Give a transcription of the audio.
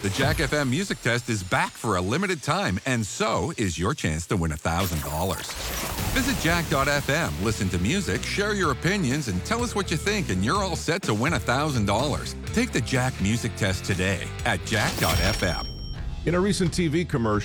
The Jack FM Music Test is back for a limited time, and so is your chance to win $1,000. Visit jack.fm, listen to music, share your opinions, and tell us what you think, and you're all set to win $1,000. Take the Jack Music Test today at jack.fm. In a recent TV commercial,